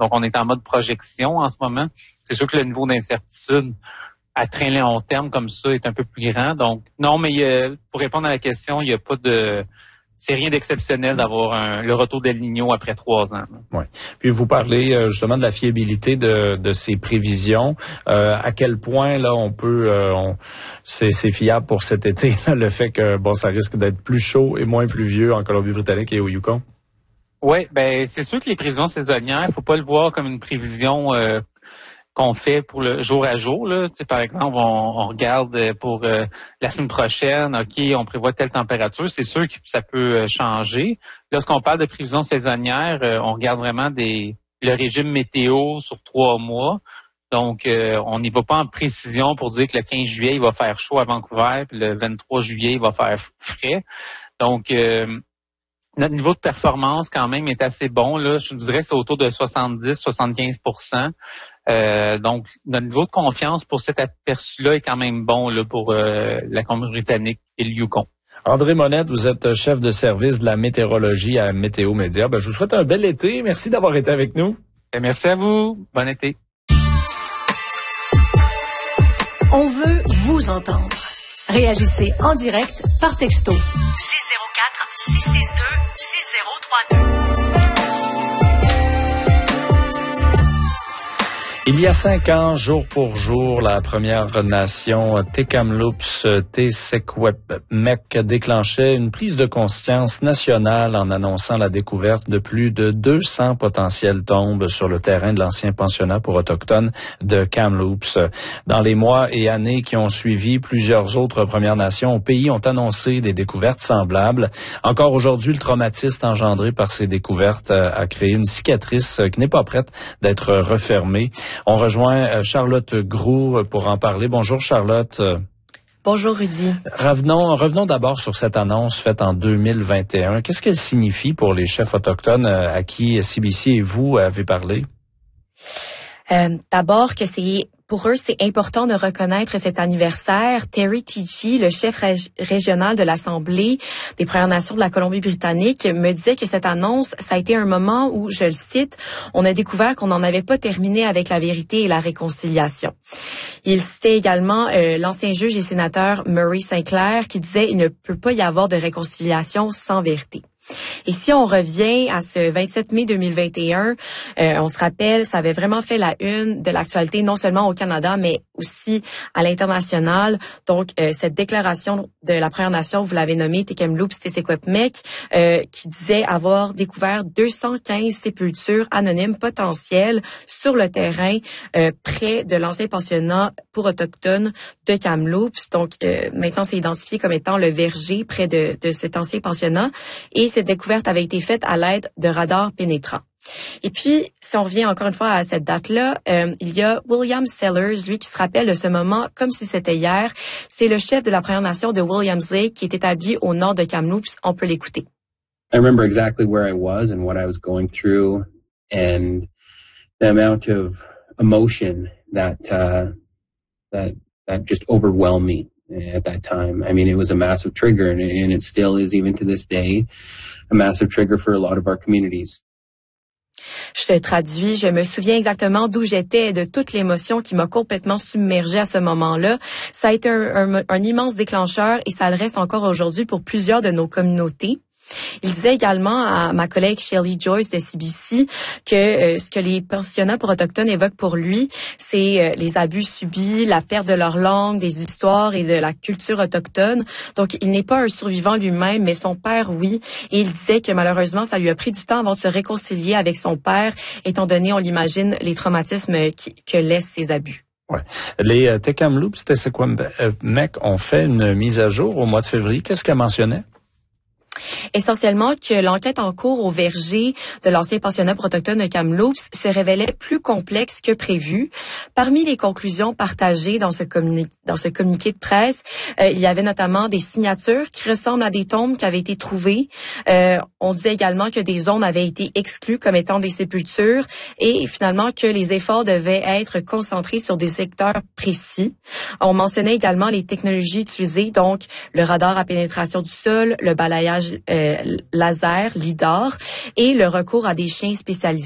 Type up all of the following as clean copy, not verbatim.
Donc, on est en mode projection en ce moment. C'est sûr que le niveau d'incertitude à très long terme comme ça est un peu plus grand. Donc, non, mais pour répondre à la question, il n'y a pas de... C'est rien d'exceptionnel d'avoir le retour d'El Niño après 3 ans. Oui. Puis vous parlez justement de la fiabilité de ces prévisions. À quel point là on peut, c'est fiable pour cet été le fait que ça risque d'être plus chaud et moins pluvieux en Colombie-Britannique et au Yukon. Oui, ben c'est sûr que les prévisions saisonnières, il faut pas le voir comme une prévision qu'on fait pour le jour à jour. Là. Tu sais, par exemple, on regarde pour la semaine prochaine, OK, on prévoit telle température. C'est sûr que ça peut changer. Lorsqu'on parle de prévisions saisonnières, on regarde vraiment le régime météo sur 3 mois. Donc, on n'y va pas en précision pour dire que le 15 juillet, il va faire chaud à Vancouver, puis le 23 juillet, il va faire frais. Donc, notre niveau de performance, quand même, est assez bon. Là. Je dirais que c'est autour de 70-75%. Donc, notre niveau de confiance pour cet aperçu-là est quand même bon là, pour la Colombie-Britannique et le Yukon. André Monette, vous êtes chef de service de la météorologie à Météo Média. Je vous souhaite un bel été. Merci d'avoir été avec nous. Merci à vous. Bon été. On veut vous entendre. Réagissez en direct par texto. 604-662-6032. Il y a 5 ans, jour pour jour, la Première Nation Tk'emlúps Te-Secwepemc déclenchait une prise de conscience nationale en annonçant la découverte de plus de 200 potentielles tombes sur le terrain de l'ancien pensionnat pour autochtones de Kamloops. Dans les mois et années qui ont suivi, plusieurs autres Premières Nations au pays ont annoncé des découvertes semblables. Encore aujourd'hui, le traumatisme engendré par ces découvertes a créé une cicatrice qui n'est pas prête d'être refermée. On rejoint Charlotte Groulx pour en parler. Bonjour Charlotte. Bonjour Rudy. Revenons d'abord sur cette annonce faite en 2021. Qu'est-ce qu'elle signifie pour les chefs autochtones à qui CBC et vous avez parlé? D'abord que pour eux, c'est important de reconnaître cet anniversaire. Terry Tichy, le chef régional de l'Assemblée des Premières Nations de la Colombie-Britannique, me disait que cette annonce, ça a été un moment où, je le cite, on a découvert qu'on n'en avait pas terminé avec la vérité et la réconciliation. Il citait également l'ancien juge et sénateur Murray Sinclair qui disait il ne peut pas y avoir de réconciliation sans vérité. Et si on revient à ce 27 mai 2021, on se rappelle, ça avait vraiment fait la une de l'actualité, non seulement au Canada, mais aussi à l'international. Donc, cette déclaration de la Première Nation, vous l'avez nommée, Tk'emlúps Te-Secwepemc, qui disait avoir découvert 215 sépultures anonymes potentielles sur le terrain près de l'ancien pensionnat pour autochtones de Kamloops. Donc, maintenant, c'est identifié comme étant le verger près de cet ancien pensionnat. Et cette découverte avait été faite à l'aide de radars pénétrants. Et puis, si on revient encore une fois à cette date-là, il y a William Sellers, lui, qui se rappelle de ce moment comme si c'était hier. C'est le chef de la Première Nation de Williams Lake qui est établi au nord de Kamloops. On peut l'écouter. I remember exactly where I was and what I was going through and the amount of emotion that just overwhelmed me at that time. I mean, it was a massive trigger and it still is, even to this day, a massive trigger for a lot of our communities. Je te traduis, je me souviens exactement d'où j'étais et de toute l'émotion qui m'a complètement submergée à ce moment-là. Ça a été un immense déclencheur et ça le reste encore aujourd'hui pour plusieurs de nos communautés. Il disait également à ma collègue Shelley Joyce de CBC que ce que les pensionnats pour autochtones évoquent pour lui, c'est les abus subis, la perte de leur langue, des histoires et de la culture autochtone. Donc, il n'est pas un survivant lui-même, mais son père, oui. Et il disait que malheureusement, ça lui a pris du temps avant de se réconcilier avec son père, étant donné, on l'imagine, les traumatismes que laissent ces abus. Ouais. Les Tk'emlúps Te-Secwepemc ont fait une mise à jour au mois de février. Qu'est-ce qu'elle mentionnait? Essentiellement que l'enquête en cours au verger de l'ancien pensionnat pour autochtones de Kamloops se révélait plus complexe que prévu. Parmi les conclusions partagées dans ce communiqué de presse, il y avait notamment des signatures qui ressemblent à des tombes qui avaient été trouvées. On disait également que des zones avaient été exclues comme étant des sépultures et finalement que les efforts devaient être concentrés sur des secteurs précis. On mentionnait également les technologies utilisées, donc le radar à pénétration du sol, le balayage laser, LIDAR, et le recours à des chiens spécialisés.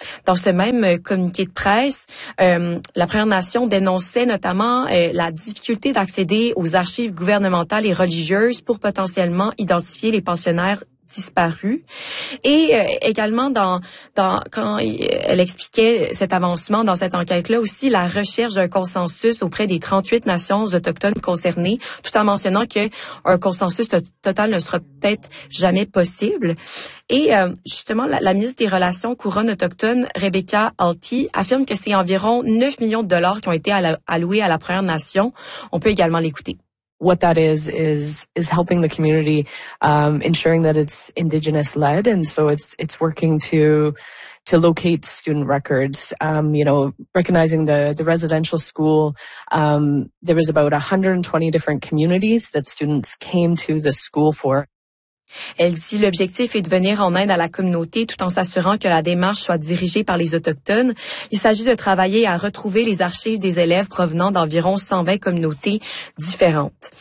Dans ce même communiqué de presse, la Première Nation dénonçait notamment la difficulté d'accéder aux archives gouvernementales et religieuses pour potentiellement identifier les pensionnaires disparus. Et également quand elle expliquait cet avancement dans cette enquête-là aussi, la recherche d'un consensus auprès des 38 nations autochtones concernées, tout en mentionnant que un consensus total ne sera peut-être jamais possible. Et justement, la ministre des Relations couronne autochtones, Rebecca Alty, affirme que c'est environ 9 millions de dollars qui ont été alloués à la Première Nation. On peut également l'écouter. What that is helping the community, ensuring that it's Indigenous led, and so it's working to locate student records. Recognizing the residential school, there was about 120 different communities that students came to the school for. Elle dit l'objectif est de venir en aide à la communauté tout en s'assurant que la démarche soit dirigée par les Autochtones. Il s'agit de travailler à retrouver les archives des élèves provenant d'environ 120 communautés différentes.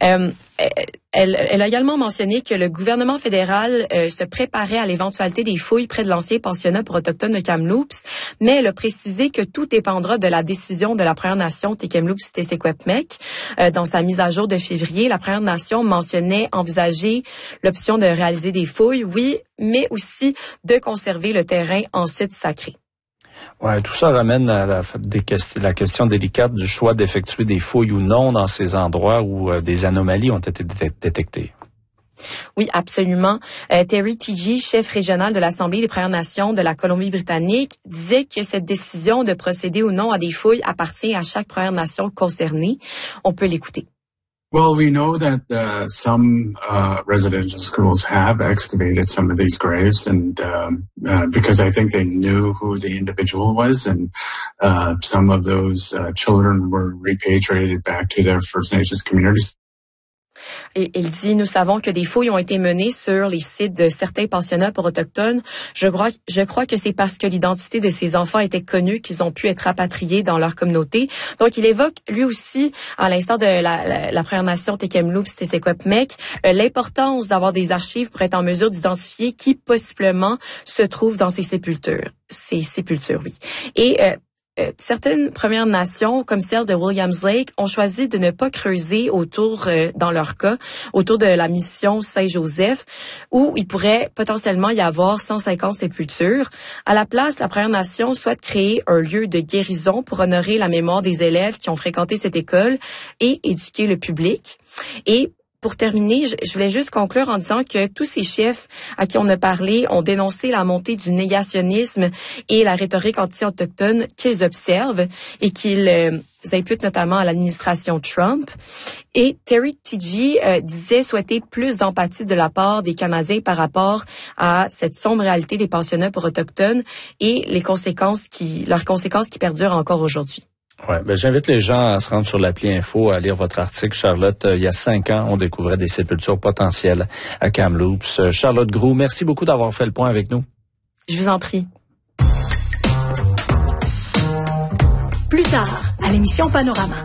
Elle a également mentionné que le gouvernement fédéral se préparait à l'éventualité des fouilles près de l'ancien pensionnat pour autochtones de Kamloops, mais elle a précisé que tout dépendra de la décision de la Première Nation Tk'emlúps-Te-Secwepemc. Dans sa mise à jour de février, la Première Nation mentionnait envisager l'option de réaliser des fouilles, oui, mais aussi de conserver le terrain en site sacré. Ouais, tout ça ramène à la question délicate du choix d'effectuer des fouilles ou non dans ces endroits où des anomalies ont été détectées. Oui, absolument. Terry Teegee, chef régional de l'Assemblée des Premières Nations de la Colombie-Britannique, disait que cette décision de procéder ou non à des fouilles appartient à chaque Première Nation concernée. On peut l'écouter. Well, we know that some residential schools have excavated some of these graves, and because I think they knew who the individual was, and some of those children were repatriated back to their First Nations communities. Et il dit, nous savons que des fouilles ont été menées sur les sites de certains pensionnats pour autochtones. Je crois que c'est parce que l'identité de ces enfants était connue qu'ils ont pu être rapatriés dans leur communauté. Donc, il évoque lui aussi, à l'instar de la Première Nation Tk'emlúps-Te-Secwepemc, l'importance d'avoir des archives pour être en mesure d'identifier qui possiblement se trouve dans ces sépultures. Oui. Et certaines Premières Nations, comme celle de Williams Lake, ont choisi de ne pas creuser dans leur cas, autour de la mission Saint-Joseph, où il pourrait potentiellement y avoir 150 sépultures. À la place, la Première Nation souhaite créer un lieu de guérison pour honorer la mémoire des élèves qui ont fréquenté cette école et éduquer le public. Et pour terminer, je voulais juste conclure en disant que tous ces chefs à qui on a parlé ont dénoncé la montée du négationnisme et la rhétorique anti-autochtone qu'ils observent et qu'ils imputent notamment à l'administration Trump. Et Terry Teegee disait souhaiter plus d'empathie de la part des Canadiens par rapport à cette sombre réalité des pensionnats pour autochtones et leurs conséquences qui perdurent encore aujourd'hui. Ouais, j'invite les gens à se rendre sur l'appli Info, à lire votre article, Charlotte. Il y a 5 ans, on découvrait des sépultures potentielles à Kamloops. Charlotte Groulx, merci beaucoup d'avoir fait le point avec nous. Je vous en prie. Plus tard, à l'émission Panorama.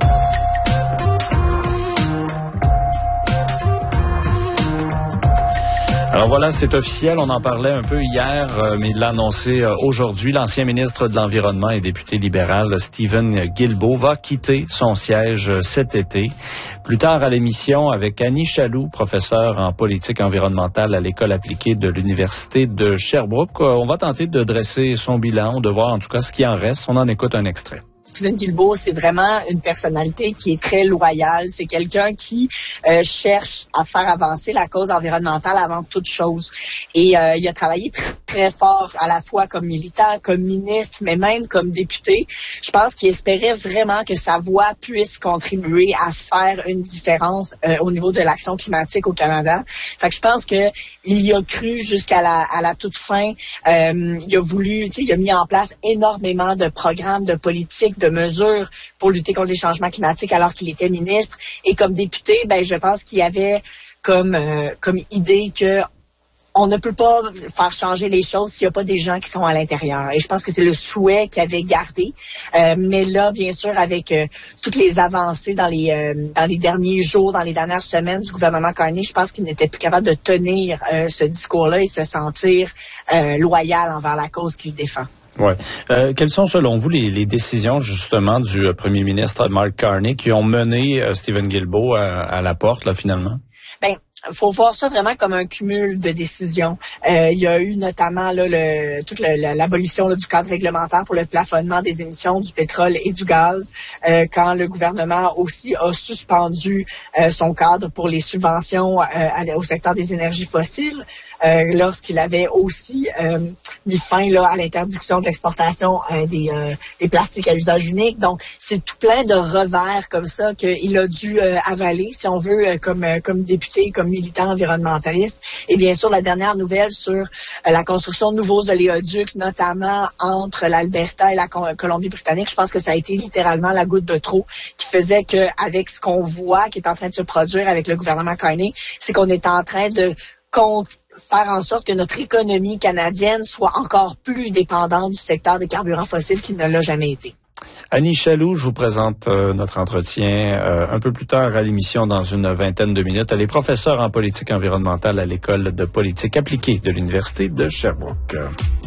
Alors voilà, c'est officiel, on en parlait un peu hier, mais il l'a annoncé aujourd'hui. L'ancien ministre de l'Environnement et député libéral Steven Guilbeault va quitter son siège cet été. Plus tard à l'émission, avec Annie Chaloux, professeure en politique environnementale à l'École appliquée de l'Université de Sherbrooke, on va tenter de dresser son bilan, de voir en tout cas ce qui en reste. On en écoute un extrait. Steven Guilbeault, c'est vraiment une personnalité qui est très loyale. C'est quelqu'un qui cherche à faire avancer la cause environnementale avant toute chose. Et il a travaillé très fort, à la fois comme militant, comme ministre, mais même comme député. Je pense qu'il espérait vraiment que sa voix puisse contribuer à faire une différence au niveau de l'action climatique au Canada. Fait que je pense que il y a cru jusqu'à la toute fin. Il a voulu, il a mis en place énormément de programmes, de politiques, de mesures pour lutter contre les changements climatiques alors qu'il était ministre. Et comme député, je pense qu'il y avait comme idée que on ne peut pas faire changer les choses s'il n'y a pas des gens qui sont à l'intérieur. Et je pense que c'est le souhait qu'il avait gardé. Mais là, bien sûr, avec toutes les avancées dans les derniers jours, dans les dernières semaines du gouvernement Carney, je pense qu'il n'était plus capable de tenir ce discours-là et se sentir loyal envers la cause qu'il défend. Ouais. Quelles sont selon vous les décisions justement du premier ministre Mark Carney qui ont mené Stephen Guilbeault à la porte là finalement? Ben, faut voir ça vraiment comme un cumul de décisions. Il y a eu notamment là, toute l'abolition du cadre réglementaire pour le plafonnement des émissions du pétrole et du gaz, quand le gouvernement aussi a suspendu son cadre pour les subventions au secteur des énergies fossiles, lorsqu'il avait aussi mis fin là, à l'interdiction de l'exportation des plastiques à usage unique. Donc, c'est tout plein de revers comme ça qu'il a dû avaler, si on veut, comme député, comme militant environnementaliste. Et bien sûr, la dernière nouvelle sur la construction de nouveaux oléoducs, notamment entre l'Alberta et la Colombie-Britannique, je pense que ça a été littéralement la goutte de trop qui faisait qu'avec ce qu'on voit qui est en train de se produire avec le gouvernement Carney, c'est qu'on est en train de faire en sorte que notre économie canadienne soit encore plus dépendante du secteur des carburants fossiles qu'il ne l'a jamais été. Annie Chaloux, je vous présente notre entretien un peu plus tard à l'émission dans une vingtaine de minutes. Elle est professeure en politique environnementale à l'École de politique appliquée de l'Université de Sherbrooke.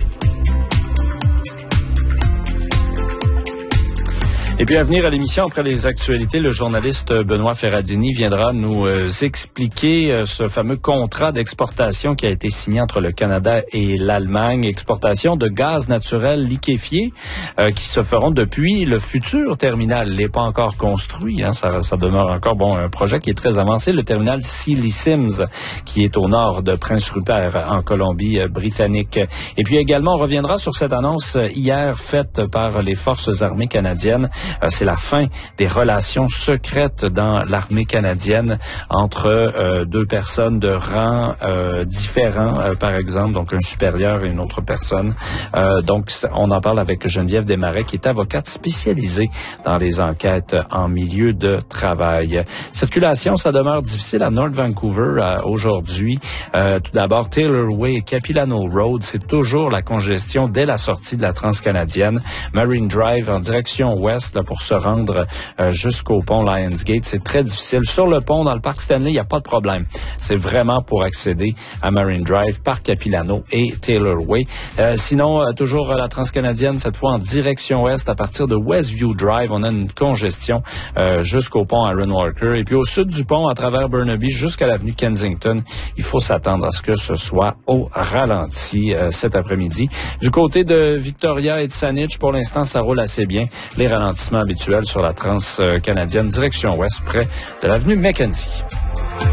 Et puis à venir à l'émission, après les actualités, le journaliste Benoît Ferradini viendra nous expliquer ce fameux contrat d'exportation qui a été signé entre le Canada et l'Allemagne, exportation de gaz naturel liquéfié qui se feront depuis le futur terminal. Il n'est pas encore construit, hein, ça demeure encore un projet qui est très avancé, le terminal Sealy Sims qui est au nord de Prince Rupert en Colombie-Britannique. Et puis également, on reviendra sur cette annonce hier faite par les forces armées canadiennes. C'est la fin des relations secrètes dans l'armée canadienne entre deux personnes de rang différents, par exemple, donc un supérieur et une autre personne. Donc, on en parle avec Geneviève Desmarais, qui est avocate spécialisée dans les enquêtes en milieu de travail. Circulation, ça demeure difficile à North Vancouver aujourd'hui. Tout d'abord, Taylor Way et Capilano Road, c'est toujours la congestion dès la sortie de la Transcanadienne. Marine Drive en direction ouest, là, pour se rendre jusqu'au pont Lionsgate. C'est très difficile. Sur le pont, dans le parc Stanley, il n'y a pas de problème. C'est vraiment pour accéder à Marine Drive, parc Capilano et Taylor Way. Sinon, toujours la Transcanadienne, cette fois en direction ouest, à partir de Westview Drive, on a une congestion jusqu'au pont Aaron Walker. Et puis au sud du pont, à travers Burnaby, jusqu'à l'avenue Kensington, il faut s'attendre à ce que ce soit au ralenti cet après-midi. Du côté de Victoria et de Saanich, pour l'instant, ça roule assez bien. Les ralentissements habituels sur la Transcanadienne, direction ouest, près de l'avenue Mackenzie.